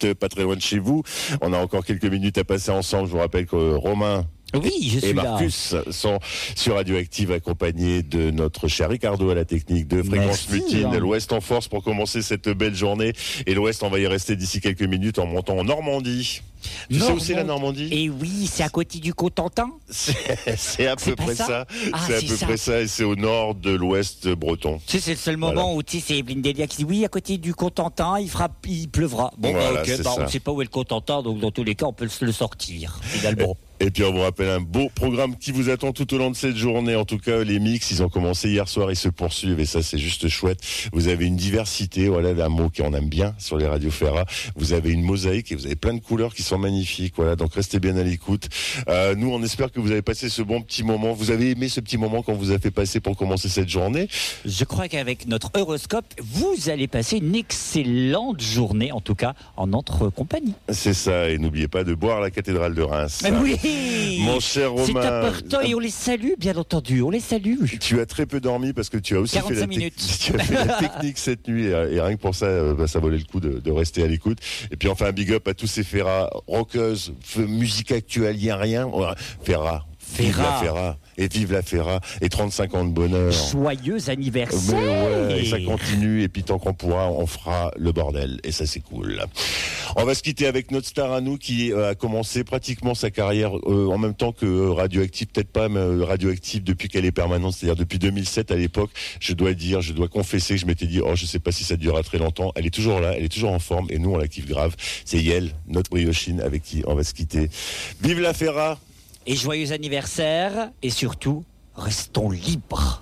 juste pas très loin de chez vous. On a encore quelques minutes à passer ensemble. Je vous rappelle que Romain et Marcus sont sur Radioactive, accompagnés de notre cher Ricardo à la technique, de Fréquence Mutine, l'Ouest en force pour commencer cette belle journée. Et l'Ouest, on va y rester d'ici quelques minutes en montant en Normandie. Tu sais où c'est la Normandie ? Et oui, c'est à côté du Cotentin. C'est à peu près ça. C'est à peu près ça, et c'est au nord de l'Ouest breton. Tu sais, c'est le seul moment où c'est Evelyne Delia qui dit oui, à côté du Cotentin, il pleuvra. Bon, voilà, on ne sait pas où est le Cotentin, donc dans tous les cas, on peut le sortir finalement. Et puis on vous rappelle un beau programme qui vous attend tout au long de cette journée. En tout cas, les mix, ils ont commencé hier soir, ils se poursuivent et ça c'est juste chouette. Vous avez une diversité, voilà un mot qu'on aime bien sur les radios Ferra. Vous avez une mosaïque et vous avez plein de couleurs qui sont magnifiques. Voilà, donc restez bien à l'écoute. Nous, on espère que vous avez passé ce bon petit moment. Vous avez aimé ce petit moment qu'on vous a fait passer pour commencer cette journée. Je crois qu'avec notre horoscope, vous allez passer une excellente journée, en tout cas en notre compagnie. C'est ça, et n'oubliez pas de boire à la cathédrale de Reims. Oui. Mon cher Romain, c'est important et on les salue, bien entendu, on les salue. Tu as très peu dormi parce que tu as aussi fait la technique cette nuit et rien que pour ça, ça valait le coup de rester à l'écoute. Et puis enfin un big up à tous ces Ferra rockeuses, musique actuelle, il n'y a rien. Ferra. Vive la Ferra, et vive la Ferra, et 35 ans de bonheur. Joyeux anniversaire. Ouais, et ça continue, et puis tant qu'on pourra, on fera le bordel, et ça c'est cool. On va se quitter avec notre star à nous qui a commencé pratiquement sa carrière en même temps que Radioactive, peut-être pas mais Radioactive depuis qu'elle est permanente, c'est-à-dire depuis 2007 à l'époque. Je dois confesser que je m'étais dit, je sais pas si ça durera très longtemps. Elle est toujours là, elle est toujours en forme, et nous on la kiffe grave. C'est Yael, notre briochine, avec qui on va se quitter. Vive la Ferra! Et joyeux anniversaire, et surtout, restons libres.